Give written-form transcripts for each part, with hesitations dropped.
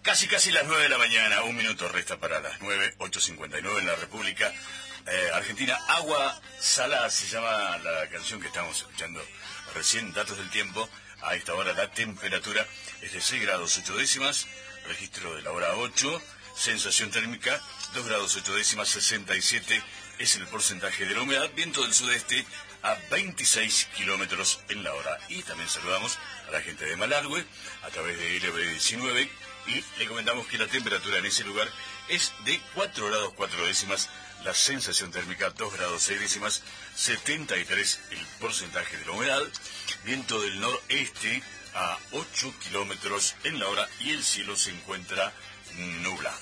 Casi las 9 de la mañana, un minuto resta para las 9, 8:59 en la República Argentina. Agua salada se llama la canción que estamos escuchando recién, datos del tiempo. A esta hora la temperatura es de 6 grados 8 décimas, registro de la hora 8, sensación térmica 2 grados 8 décimas, 67 es el porcentaje de la humedad, viento del sudeste a 26 kilómetros en la hora. Y también saludamos a la gente de Malargüe a través de LB19 y le comentamos que la temperatura en ese lugar es de 4 grados 4 décimas, la sensación térmica 2 grados 6 décimas, 73 el porcentaje de la humedad, viento del noreste a 8 kilómetros en la hora y el cielo se encuentra nublado.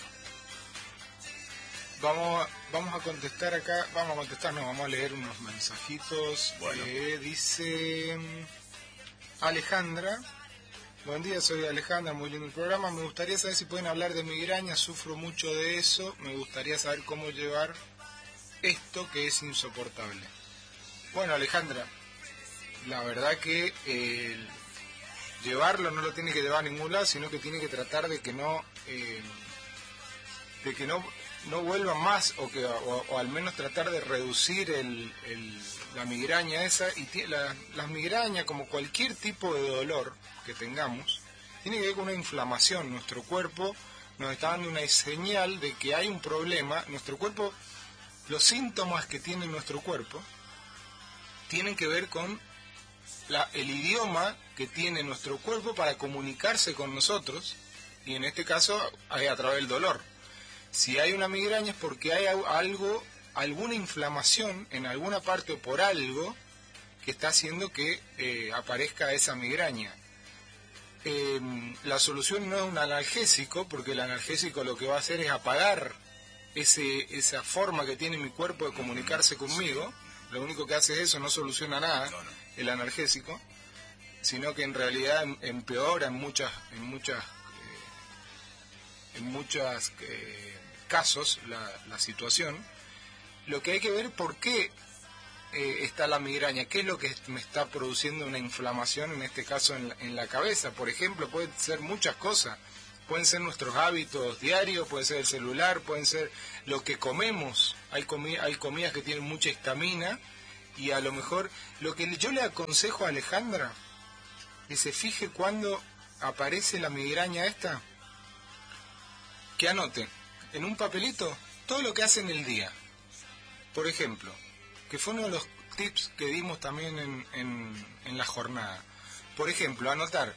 Vamos a contestar acá, vamos a leer unos mensajitos. Bueno. Dice Alejandra: buen día, soy Alejandra, muy lindo el programa. Me gustaría saber si pueden hablar de migraña, sufro mucho de eso. Me gustaría saber cómo llevar esto que es insoportable. Bueno, Alejandra, la verdad que llevarlo no lo tiene que llevar a ningún lado, sino que tiene que tratar de que no vuelva más o al menos tratar de reducir la migraña esa. Y las migrañas, como cualquier tipo de dolor que tengamos, tiene que ver con una inflamación. Nuestro cuerpo nos está dando una señal de que hay un problema. Nuestro cuerpo, los síntomas que tiene nuestro cuerpo tienen que ver con el idioma que tiene nuestro cuerpo para comunicarse con nosotros, y en este caso a través del dolor. Si hay una migraña es porque hay alguna inflamación en alguna parte o por algo que está haciendo que aparezca esa migraña. La solución no es un analgésico, porque el analgésico lo que va a hacer es apagar esa forma que tiene mi cuerpo de comunicarse conmigo. Lo único que hace es eso, no soluciona nada el analgésico, sino que en realidad empeora en muchos casos la situación. Lo que hay que ver por qué está la migraña, qué es lo que me está produciendo una inflamación, en este caso en la cabeza. Por ejemplo, pueden ser muchas cosas, pueden ser nuestros hábitos diarios, puede ser el celular, pueden ser lo que comemos. Hay comidas que tienen mucha histamina, y a lo mejor lo que yo le aconsejo a Alejandra, que se fije cuando aparece la migraña esta, que anote en un papelito todo lo que hace en el día. Por ejemplo, que fue uno de los tips que dimos también en la jornada. Por ejemplo, anotar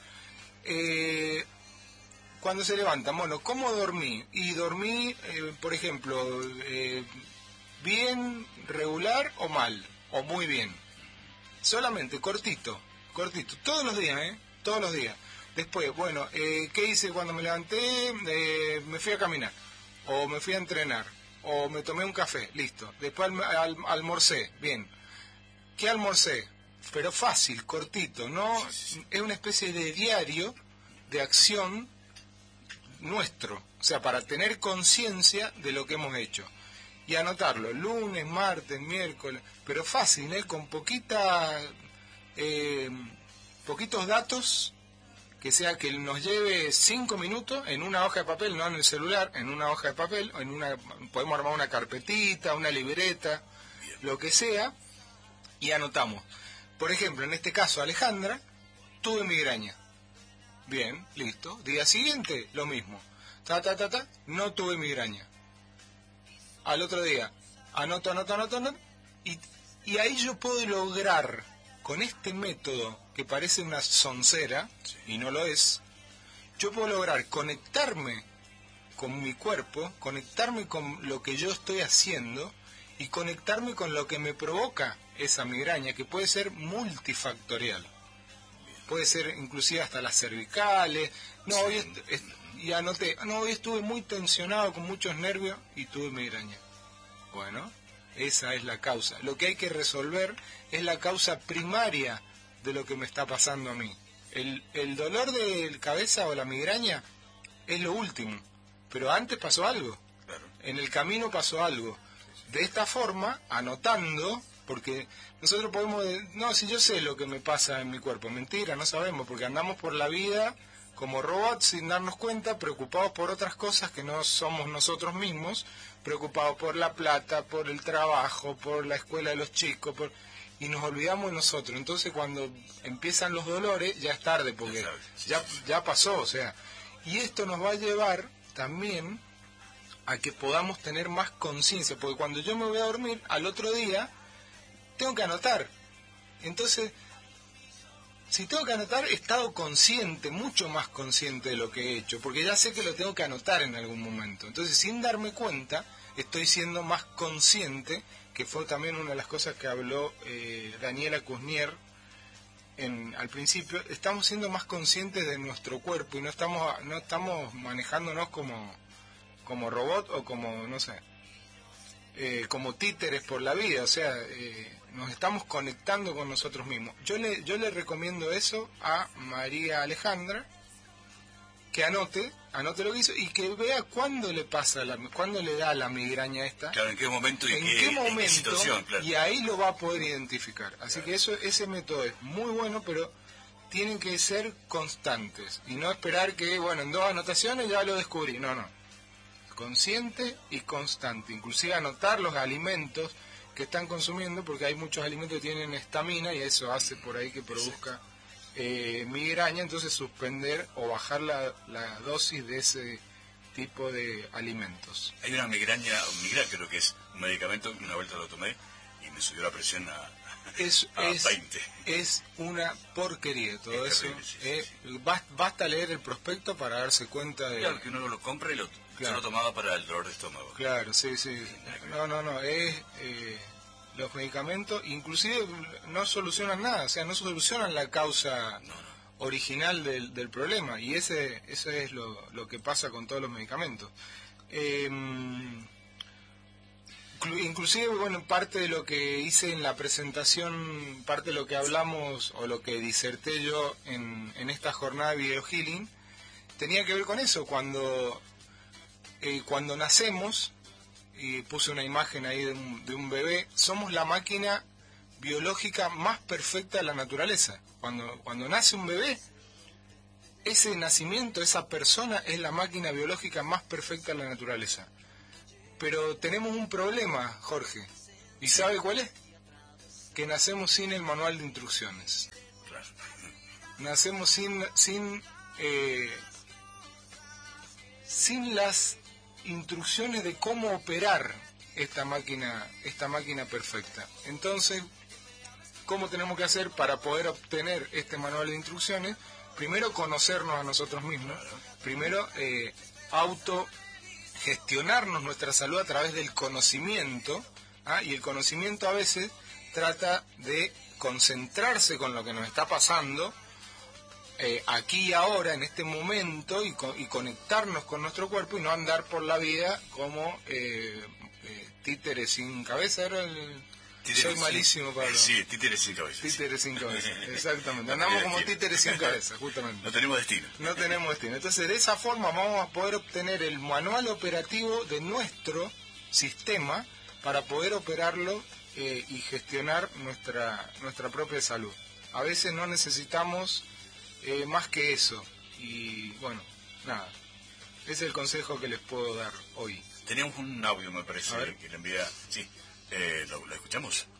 cuando se levanta, bueno, ¿cómo dormí? Y dormí, por ejemplo, bien, regular o mal, o muy bien. Solamente, cortito, todos los días, todos los días. Después, bueno, ¿qué hice cuando me levanté? Me fui a caminar, o me fui a entrenar, o me tomé un café, listo. Después almorcé, bien. ¿Qué almorcé? Pero fácil, cortito, ¿no? Es una especie de diario de acción nuestro, o sea, para tener conciencia de lo que hemos hecho. Y anotarlo, lunes, martes, miércoles, pero fácil, con poquitos datos, que sea que nos lleve 5 minutos en una hoja de papel, no en el celular, en una hoja de papel, podemos armar una carpetita, una libreta, lo que sea, y anotamos. Por ejemplo, en este caso, Alejandra, tuve migraña. Bien, listo. Día siguiente, lo mismo. No tuve migraña. Al otro día, anoto, y ahí yo puedo lograr, con este método que parece una soncera, y no lo es, yo puedo lograr conectarme con mi cuerpo, conectarme con lo que yo estoy haciendo, y conectarme con lo que me provoca esa migraña, que puede ser multifactorial. Puede ser inclusive hasta las cervicales. No, hoy estuve muy tensionado, con muchos nervios, y tuve migraña. Bueno, esa es la causa. Lo que hay que resolver es la causa primaria de lo que me está pasando a mí. El dolor de cabeza o la migraña es lo último, pero antes pasó algo. En el camino pasó algo. De esta forma, anotando, porque nosotros podemos... No, si yo sé lo que me pasa en mi cuerpo. Mentira, no sabemos, porque andamos por la vida como robots sin darnos cuenta, preocupados por otras cosas que no somos nosotros mismos, preocupados por la plata, por el trabajo, por la escuela de los chicos, y nos olvidamos de nosotros. Entonces cuando empiezan los dolores ya es tarde, porque ya pasó, o sea, y esto nos va a llevar también a que podamos tener más conciencia, porque cuando yo me voy a dormir, al otro día tengo que anotar. Entonces, si tengo que anotar, he estado consciente, mucho más consciente de lo que he hecho, porque ya sé que lo tengo que anotar en algún momento. Entonces, sin darme cuenta, estoy siendo más consciente, que fue también una de las cosas que habló Daniela Kuznier al principio. Estamos siendo más conscientes de nuestro cuerpo y no estamos manejándonos como robot o como, no sé, como títeres por la vida, o sea, nos estamos conectando con nosotros mismos. Yo le recomiendo eso a María Alejandra, que anote lo que hizo y que vea cuándo le pasa, cuándo le da la migraña esta. Claro, en qué momento y en qué situación, claro. Y ahí lo va a poder identificar. Así que ese método es muy bueno, pero tienen que ser constantes y no esperar que, bueno, en 2 anotaciones ya lo descubrí. No. Consciente y constante, inclusive anotar los alimentos que están consumiendo, porque hay muchos alimentos que tienen estamina y eso hace por ahí que produzca migraña. Entonces suspender o bajar la dosis de ese tipo de alimentos. Hay una migraña creo que es un medicamento, una vuelta lo tomé y me subió la presión a 20. Es una porquería todo es eso. Terrible, sí. Basta leer el prospecto para darse cuenta de... Claro, que uno lo compra y yo lo tomaba para el dolor de estómago. Claro, sí. No, los medicamentos inclusive no solucionan nada, o sea, no solucionan la causa original del problema, y eso es lo que pasa con todos los medicamentos. Inclusive, bueno, parte de lo que hice en la presentación, parte de lo que hablamos o lo que diserté yo en esta jornada de Video Healing, tenía que ver con eso. Cuando nacemos, y puse una imagen ahí de un bebé, somos la máquina biológica más perfecta de la naturaleza. Cuando nace un bebé, ese nacimiento, esa persona es la máquina biológica más perfecta de la naturaleza. Pero tenemos un problema, Jorge. ¿Y sabe cuál es? Que nacemos sin el manual de instrucciones. Claro. Nacemos sin las instrucciones de cómo operar esta máquina perfecta. Entonces, ¿cómo tenemos que hacer para poder obtener este manual de instrucciones? Primero, conocernos a nosotros mismos. Primero, gestionarnos nuestra salud a través del conocimiento, y el conocimiento a veces trata de concentrarse con lo que nos está pasando aquí y ahora, en este momento, y conectarnos con nuestro cuerpo y no andar por la vida como títeres sin cabeza. Soy malísimo para Sí, títeres sin cabeza. Títeres sin cabeza, exactamente. Andamos como títeres sin cabeza, justamente. No tenemos destino. No tenemos destino. Entonces, de esa forma vamos a poder obtener el manual operativo de nuestro sistema para poder operarlo y gestionar nuestra propia salud. A veces no necesitamos más que eso. Y bueno, nada. Ese es el consejo que les puedo dar hoy. Teníamos un audio, me parece, que le envía... Sí, ¿lo escuchamos?